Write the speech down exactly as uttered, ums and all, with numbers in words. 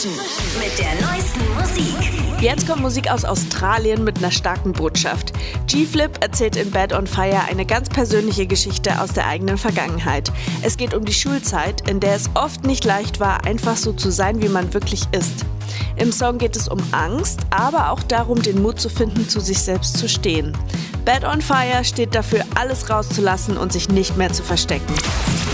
Zwischen mit der neuesten Musik. Jetzt kommt Musik aus Australien mit einer starken Botschaft. G-Flip erzählt in Bad on Fire eine ganz persönliche Geschichte aus der eigenen Vergangenheit. Es geht um die Schulzeit, in der es oft nicht leicht war, einfach so zu sein, wie man wirklich ist. Im Song geht es um Angst, aber auch darum, den Mut zu finden, zu sich selbst zu stehen. Bad on Fire steht dafür, alles rauszulassen und sich nicht mehr zu verstecken.